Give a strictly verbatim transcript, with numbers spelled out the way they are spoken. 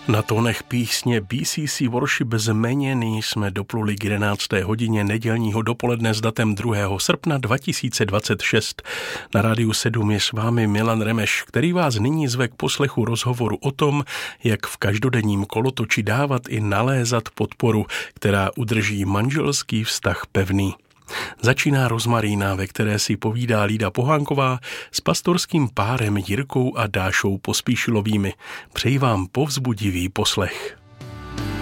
Na tónech písně B C C Worship Změněný jsme dopluli k jedenácté hodině nedělního dopoledne s datem druhého srpna dva tisíce dvacet šest. Na Rádiu sedm je s vámi Milan Remeš, který vás nyní zve k poslechu rozhovoru o tom, jak v každodenním kolotoči dávat i nalézat podporu, která udrží manželský vztah pevný. Začíná Rozmarína, ve které si povídá Lída Pohánková s pastorským párem Jirkou a Dášou Pospíšilovými. Přeji vám povzbudivý poslech.